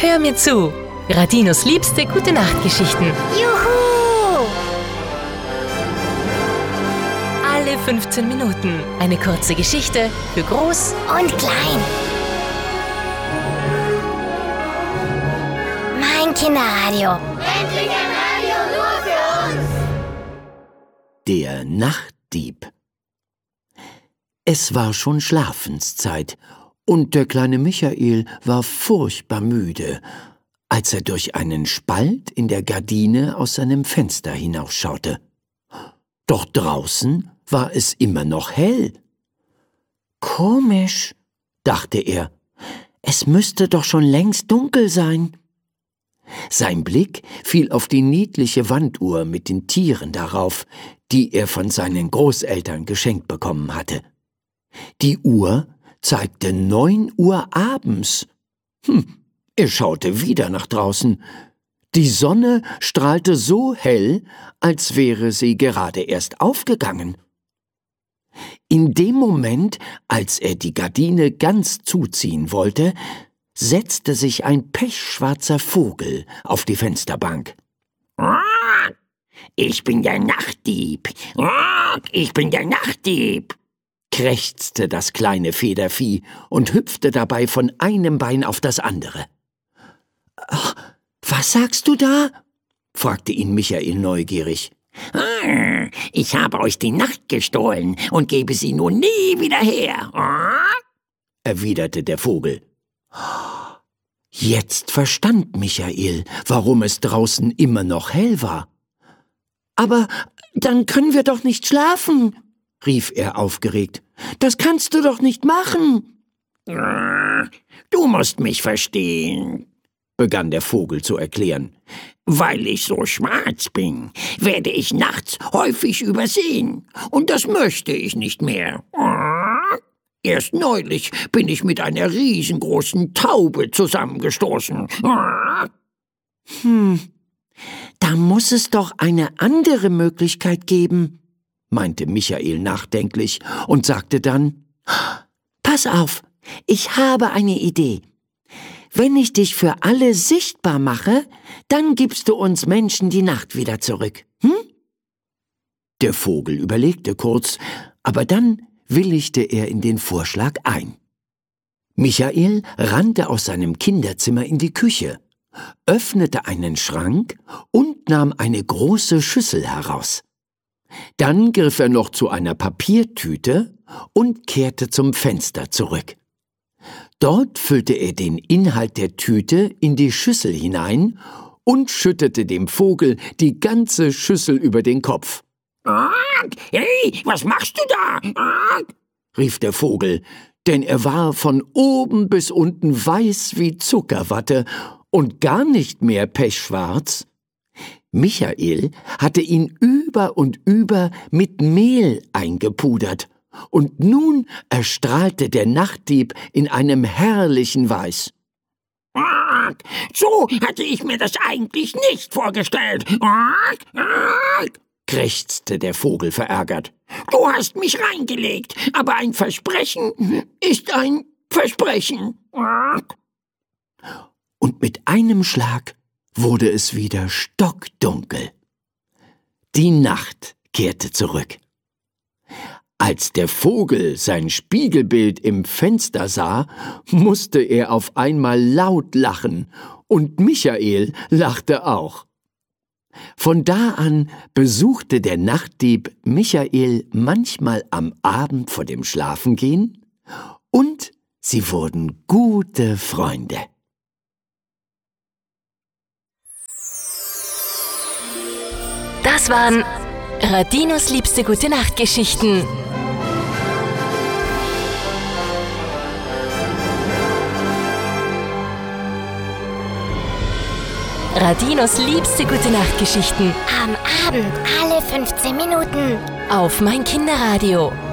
Hör mir zu. Radinos liebste Gute-Nacht-Geschichten. Juhu! Alle 15 Minuten eine kurze Geschichte für Groß Und klein. Mein Kinderradio. Endlich ein Radio nur für uns! Der Nachtdieb. Es war schon Schlafenszeit, und der kleine Michael war furchtbar müde, als er durch einen Spalt in der Gardine aus seinem Fenster hinausschaute. Doch draußen war es immer noch hell. Komisch, dachte er, es müsste doch schon längst dunkel sein. Sein Blick fiel auf die niedliche Wanduhr mit den Tieren darauf, die er von seinen Großeltern geschenkt bekommen hatte. Die Uhr zeigte 9 Uhr abends. Er schaute wieder nach draußen. Die Sonne strahlte so hell, als wäre sie gerade erst aufgegangen. In dem Moment, als er die Gardine ganz zuziehen wollte, setzte sich ein pechschwarzer Vogel auf die Fensterbank. »Ich bin der Nachtdieb! Ich bin der Nachtdieb!« krächzte das kleine Federvieh und hüpfte dabei von einem Bein auf das andere. »Was sagst du da?« fragte ihn Michael neugierig. »Ich habe euch die Nacht gestohlen und gebe sie nun nie wieder her«, erwiderte der Vogel. Jetzt verstand Michael, warum es draußen immer noch hell war. »Aber dann können wir doch nicht schlafen«, rief er aufgeregt. »Das kannst du doch nicht machen.« »Du musst mich verstehen«, begann der Vogel zu erklären. »Weil ich so schwarz bin, werde ich nachts häufig übersehen, und das möchte ich nicht mehr. Erst neulich bin ich mit einer riesengroßen Taube zusammengestoßen.« Da muss es doch eine andere Möglichkeit geben, meinte Michael nachdenklich und sagte dann, »Pass auf, ich habe eine Idee. Wenn ich dich für alle sichtbar mache, dann gibst du uns Menschen die Nacht wieder zurück, hm?« Der Vogel überlegte kurz, aber dann willigte er in den Vorschlag ein. Michael rannte aus seinem Kinderzimmer in die Küche, öffnete einen Schrank und nahm eine große Schüssel heraus. Dann griff er noch zu einer Papiertüte und kehrte zum Fenster zurück. Dort füllte er den Inhalt der Tüte in die Schüssel hinein und schüttete dem Vogel die ganze Schüssel über den Kopf. »Hey, was machst du da?« rief der Vogel, denn er war von oben bis unten weiß wie Zuckerwatte und gar nicht mehr pechschwarz. Michael hatte ihn über und über mit Mehl eingepudert, und nun erstrahlte der Nachtdieb in einem herrlichen Weiß. »So hatte ich mir das eigentlich nicht vorgestellt«, krächzte der Vogel verärgert. »Du hast mich reingelegt, aber ein Versprechen ist ein Versprechen.« Und mit einem Schlag wurde es wieder stockdunkel. Die Nacht kehrte zurück. Als der Vogel sein Spiegelbild im Fenster sah, musste er auf einmal laut lachen, und Michael lachte auch. Von da an besuchte der Nachtdieb Michael manchmal am Abend vor dem Schlafengehen, und sie wurden gute Freunde. Das waren Radinos liebste Gute-Nacht-Geschichten. Radinos liebste Gute-Nacht-Geschichten. Am Abend alle 15 Minuten. Auf mein Kinderradio.